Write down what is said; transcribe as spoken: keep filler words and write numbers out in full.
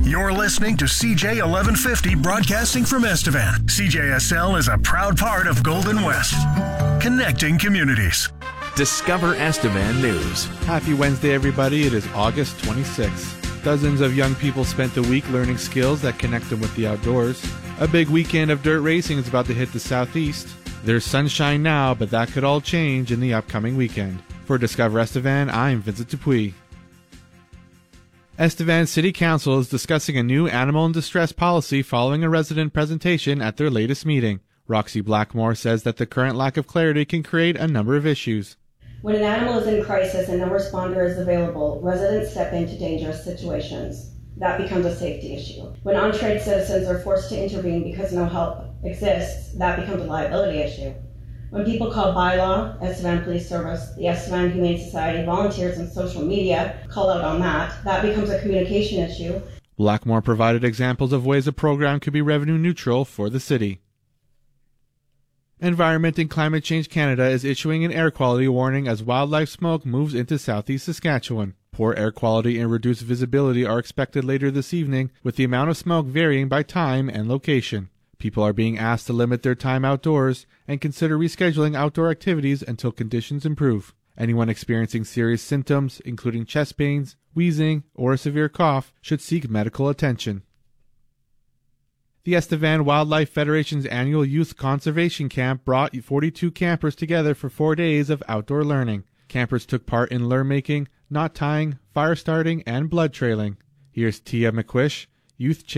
You're listening to C J eleven fifty broadcasting from Estevan. C J S L is a proud part of Golden West, connecting communities. Discover Estevan News. Happy Wednesday, everybody. It is August twenty-sixth. Dozens of young people spent the week learning skills that connect them with the outdoors. A big weekend of dirt racing is about to hit the southeast. There's sunshine now, but that could all change in the upcoming weekend. For Discover Estevan, I'm Vincent Dupuis. Estevan City Council is discussing a new animal in distress policy following a resident presentation at their latest meeting. Roxy Blackmore says that the current lack of clarity can create a number of issues. When an animal is in crisis and no responder is available, residents step into dangerous situations. That becomes a safety issue. When untrained citizens are forced to intervene because no help exists, that becomes a liability issue. When people call bylaw, Estevan Police Service, the Estevan Humane Society, volunteers, and social media call out on that, that becomes a communication issue. Blackmore provided examples of ways a program could be revenue neutral for the city. Environment and Climate Change Canada is issuing an air quality warning as wildlife smoke moves into southeast Saskatchewan. Poor air quality and reduced visibility are expected later this evening, with the amount of smoke varying by time and location. People are being asked to limit their time outdoors and consider rescheduling outdoor activities until conditions improve. Anyone experiencing serious symptoms, including chest pains, wheezing, or a severe cough, should seek medical attention. The Estevan Wildlife Federation's annual Youth Conservation Camp brought forty-two campers together for four days of outdoor learning. Campers took part in lure making, knot tying, fire starting, and blood trailing. Here's Tia McQuish, Youth